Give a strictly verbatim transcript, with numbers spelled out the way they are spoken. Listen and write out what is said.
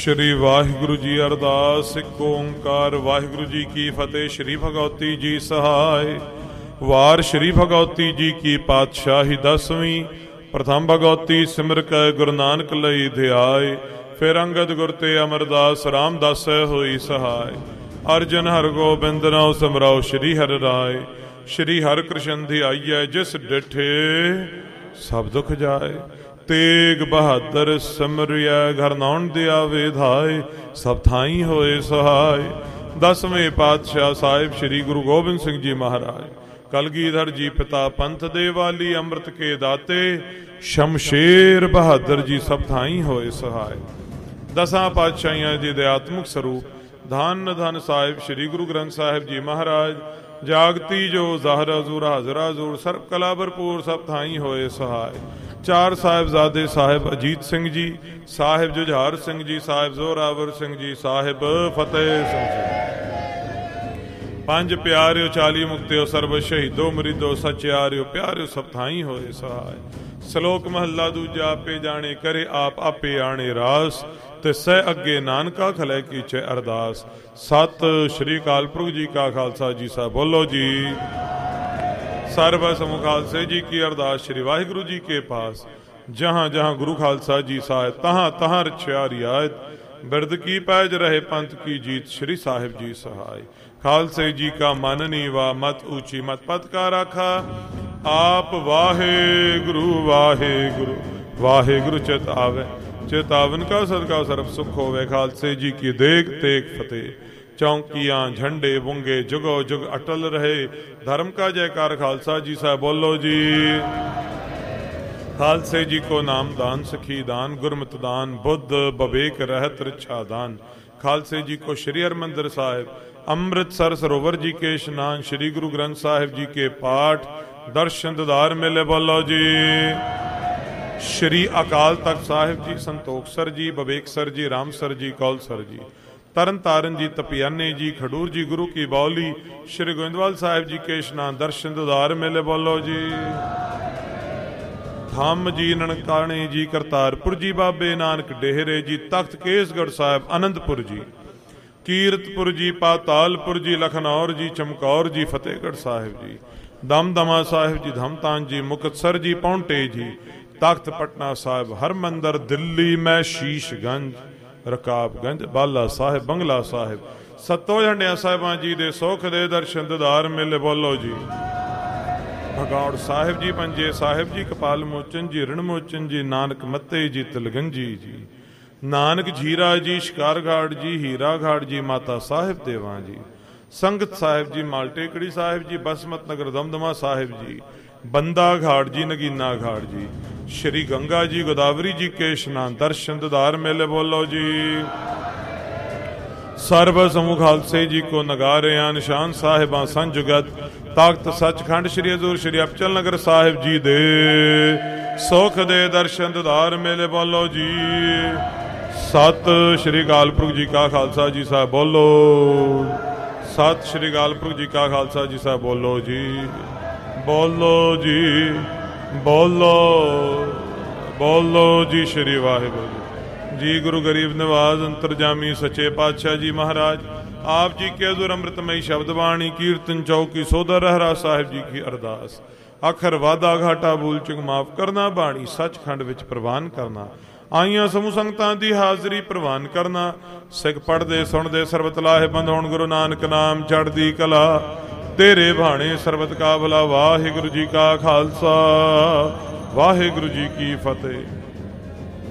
श्री वाहिगुरु जी अरदास। एक ओंकार वाहिगुरु जी की फतेह। श्री भगवती जी सहाय। वार श्री भगवती जी की पातशाही दसवीं। प्रथम भगवती सिमर कै गुरु नानक लई ध्याय। फिर अंगद गुर ते अमरदास रामदास होई सहाय। अर्जन हर गोबिंद नाउ समराओ श्री हर राय। श्री हर कृष्ण धियाइयै जिस डिठे सब दुख जाए। तेग बहादुर सिमरिया घर नाउन दिया विधाय। सब थाई होए सहाय। दसवें पातशाह साहिब श्री गुरु गोबिंद सिंह जी महाराज। कलगीधर जी पिता पंथ देवाली अमृत के दाते। शमशेर बहादुर जी सब थाई होए सहाय। दसां पातशाहियां जी दे आत्मक स्वरूप धन धन साहिब श्री गुरु ग्रंथ साहिब जी महाराज। जागती जो ज़ाहर हजूर हाजरा हजूर सर्व कला भरपूर सब थाई होए सहाय। चार साहिबजादे साहिब अजीत सिंह जी, साहिब जुझार सिंह जी, साहिब जोरावर सिंह जी, साहिब फतेह सिंह जी। पंज प्यारियो चाली मुक्तियो सर्व शहीदो मरीदो सचियारियो प्यारियो सब थाई होए सहाय। श्लोक महला दूजा आपे जाने करे आप आपे आने रास। ते सह अगे नानका खलै कीचे अरदास। सत श्री अकाल पुरख जी का खालसा जी साहब बोलो जी। सर्व समूह खालसे जी की अरदास श्री वाहिगुरु जी के पास। जहाँ जहाँ गुरु खालसा जी साहे तहाँ तहाँ रक्षा रियायत। बिरद की पैज रहे पंथ की जीत श्री साहिब जी सहाय। खालसे जी का मन नीवा मत ऊंची मत पद का राखा। आप वाहे गुरु वाहे गुरु वाहे गुरु चित आवे। चेतावन का सदका सर्व सुख होवे। खालसे जी की देख तेग फतेह। चौकियां झंडे बुंगे जुगो जुग अटल रहे। धर्म का जयकार खालसा जी साहब बोलो जी। खालसे जी को नाम दान सखी दान गुरमत दान बुद्ध बबेक रहत रक्षा दान। खालसे जी को श्री हरमंदिर साहिब अमृतसर सरोवर जी के स्नान। श्री गुरु ग्रंथ साहिब जी के पाठ दर्शन दीदार मिले बोलो जी। श्री अकाल तख्त साहिब जी संतोखसर जी बबेकसर जी रामसर जी कौलसर जी तरन तारन जी तपियाने जी खडूर जी गुरु की बाउली। श्री गोविंदवाल साहिब जी के स्नान दर्शन दीदार मेले बोलो जी। धाम जी ननकाने जी करतारपुर जी बाबे नानक डेहरे जी तख्त केसगढ़ साहिब आनंदपुर जी कीरतपुर जी पातालपुर जी लखनौर जी चमकौर जी फतेहगढ़ साहिब जी दमदमा साहिब जी धमतान जी मुक्तसर जी पौंटे जी तख्त पटना साहिब हरमंदर दिल्ली में शीशगंज रकाबगंज बाला साहिब बंगला साहिब सत्तो झंडिया साहिबां जी दे सुख दे दर्शन दीदार मिले बोलो जी। भगौड़ साहिब जी पंजे साहिब जी कपाल मोचन जी ऋण मोचन जी नानक मत्ते जी तिलगंजी जी नानक झीरा जी शिकारघाट जी हीरा घाट जी माता साहिब देवां जी संगत साहिब जी मालटेकड़ी साहिब जी बसमत नगर दमदमा साहिब जी बंदा घाट जी नगीना घाट जी श्री गंगा जी गोदावरी जी के स्नान दर्शन दीदार मेले बोलो जी। सर्व समूह खालसे जी को नगारे निशान साहिबां संजुगत तख्त सचखंड श्री हजूर श्री अबचल नगर साहिब जी दे सुख दे दर्शन दीदार मेले बोलो जी। सत श्री अकाल पुरख जी का खालसा जी साहब बोलो। सत श्री अकाल पुरख जी का खालसा जी साहब बोलो जी। बोलो जी बोलो बोलो जी। श्री वाहिगुरु जी गुरु गरीब नवाज अंतरजामी सच्चे पातशाह जी महाराज आप जी के हजूर अमृतमयी शब्द वाणी कीर्तन चौकी सोदर रहरा साहिब जी की अरदास। अखर वादा घाटा भूल चुक माफ करना बाणी सचखंड विच प्रवान करना। आईया समूह संगतां दी हाजरी प्रवान करना। सिख पढ़दे सुणदे सरबत लाहे बंद होण गुरु नानक नाम चढ़दी कला तेरे भाणे सरबत का भला। वाहिगुरु जी का खालसा वाहिगुरु जी की फतेह।